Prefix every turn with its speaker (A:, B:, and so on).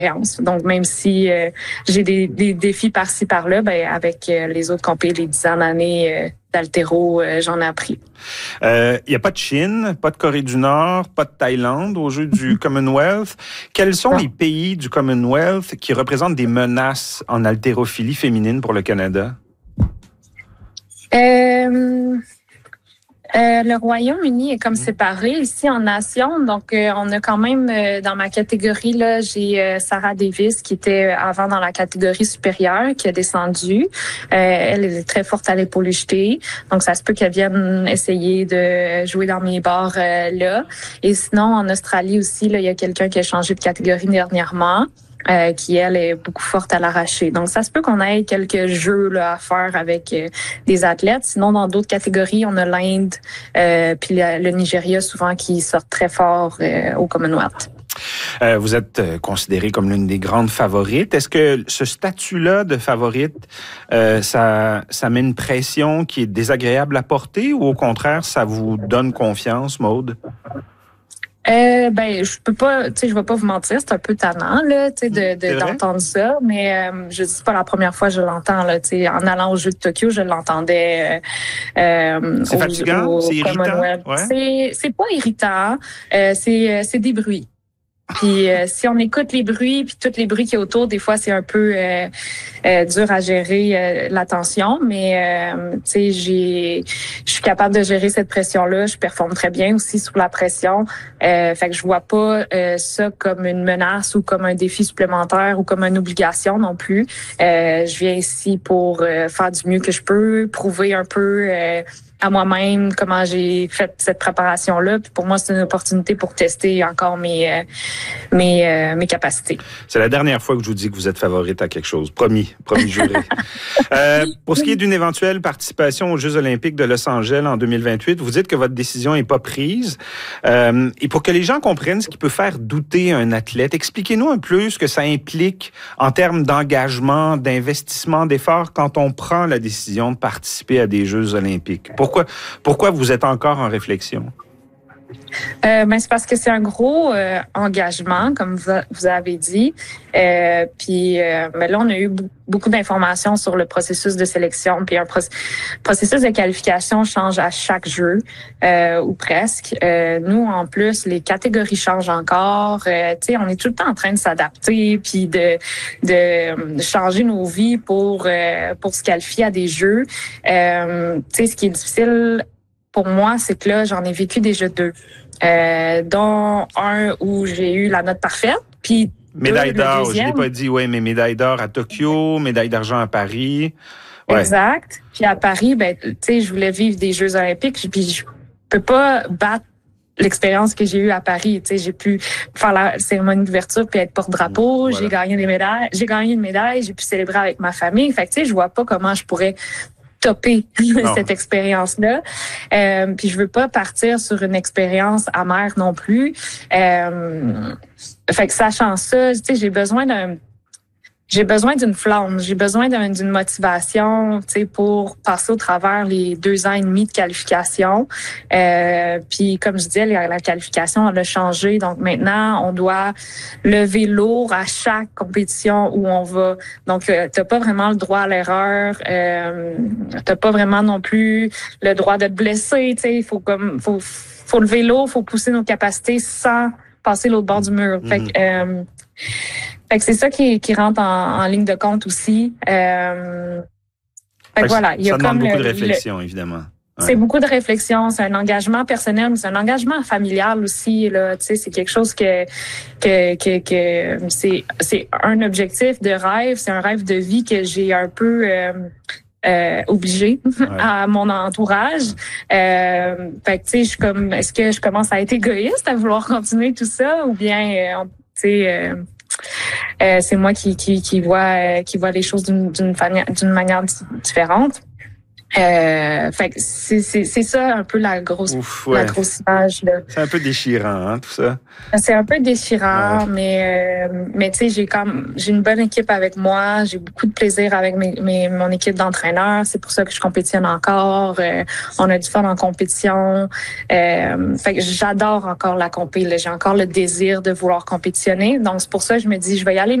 A: Donc, même si j'ai des défis par-ci, par-là, ben avec les autres compés, les 10 ans d'années d'haltéro, j'en ai appris.
B: Il n'y a pas de Chine, pas de Corée du Nord, pas de Thaïlande aux Jeux du Commonwealth. Quels sont les pays du Commonwealth qui représentent des menaces en haltérophilie féminine pour le Canada?
A: Le Royaume-Uni est comme séparé ici en nation. Donc, on a quand même, dans ma catégorie, là, j'ai Sarah Davis qui était avant dans la catégorie supérieure, qui a descendu. Elle est très forte à l'épaule jetée. Donc, ça se peut qu'elle vienne essayer de jouer dans mes bars là. Et sinon, en Australie aussi, là, il y a quelqu'un qui a changé de catégorie dernièrement. Qui, elle, est beaucoup forte à l'arraché. Donc, ça se peut qu'on ait quelques jeux là, à faire avec des athlètes. Sinon, dans d'autres catégories, on a l'Inde puis le Nigeria, souvent, qui sortent très fort au Commonwealth.
B: Vous êtes considérée comme l'une des grandes favorites. Est-ce que ce statut-là de favorite, ça met une pression qui est désagréable à porter ou au contraire, ça vous donne confiance, Maude?
A: Je peux pas, je vais pas vous mentir, c'est un peu tannant là, d'entendre ça, mais je dis pas la première fois que je l'entends là, en allant aux Jeux de Tokyo, je l'entendais.
B: C'est fatigant, c'est irritant.
A: Ouais. C'est pas irritant, c'est des bruits. Puis si on écoute les bruits puis tous les bruits qui est autour, des fois c'est un peu dur à gérer l'attention, mais je suis capable de gérer cette pression-là. Je performe très bien aussi sous la pression. Fait que je vois pas ça comme une menace ou comme un défi supplémentaire ou comme une obligation non plus. Je viens ici pour faire du mieux que je peux, prouver un peu à moi-même comment j'ai fait cette préparation-là. Puis pour moi, c'est une opportunité pour tester encore mes capacités.
B: C'est la dernière fois que je vous dis que vous êtes favorite à quelque chose. Promis juré. Pour ce qui est d'une éventuelle participation aux Jeux olympiques de Los Angeles en 2028, vous dites que votre décision n'est pas prise. Et pour que les gens comprennent ce qui peut faire douter un athlète, expliquez-nous un peu ce que ça implique en termes d'engagement, d'investissement, d'effort quand on prend la décision de participer à des Jeux olympiques. Pourquoi vous êtes encore en réflexion?
A: C'est parce que c'est un gros engagement, comme vous avez dit. Puis là, on a eu beaucoup d'informations sur le processus de sélection. Puis un processus de qualification change à chaque jeu, ou presque. Nous, en plus, les catégories changent encore. On est tout le temps en train de s'adapter, puis de changer nos vies pour se qualifier à des jeux. Ce qui est difficile pour moi, c'est que là, j'en ai vécu déjà 2, dont un où j'ai eu la note parfaite, puis
B: médaille d'or, je l'ai pas dit, mais médaille d'or à Tokyo, médaille d'argent à Paris.
A: Ouais. Exact. Puis à Paris, je voulais vivre des Jeux olympiques, puis je peux pas battre l'expérience que j'ai eue à Paris. J'ai pu faire la cérémonie d'ouverture puis être porte-drapeau, voilà. J'ai gagné une médaille, j'ai pu célébrer avec ma famille. Fait que je vois pas comment je pourrais topper cette expérience-là. Puis je veux pas partir sur une expérience amère non plus. Fait que sachant ça, j'ai besoin d'une flamme, j'ai besoin d'une motivation, pour passer au travers les 2 ans et demi de qualification. Puis comme je disais, la qualification elle a changé, donc maintenant on doit lever lourd à chaque compétition où on va. Donc t'as pas vraiment le droit à l'erreur, t'as pas vraiment non plus le droit de te blesser. Il faut lever lourd, faut pousser nos capacités sans passer l'autre bord du mur. Fait que c'est ça qui rentre en ligne de compte aussi. Voilà, il y a
B: ça demande beaucoup de réflexion, évidemment. Ouais.
A: C'est beaucoup de réflexion, c'est un engagement personnel, mais c'est un engagement familial aussi. Là, c'est quelque chose que c'est un objectif de rêve, c'est un rêve de vie que j'ai un peu obligé à mon entourage. Fait que je suis comme, est-ce que je commence à être égoïste, à vouloir continuer tout ça, ou bien c'est moi qui vois les choses d'une manière différente. Fait que c'est ça un peu la grosse image là.
B: C'est un peu déchirant, hein, tout ça.
A: C'est un peu déchirant, mais tu sais, j'ai une bonne équipe avec moi, j'ai beaucoup de plaisir avec mon équipe d'entraîneurs, c'est pour ça que je compétitionne encore. On a du fun en compétition. Fait que j'adore encore la compé, là. J'ai encore le désir de vouloir compétitionner, donc c'est pour ça que je me dis je vais y aller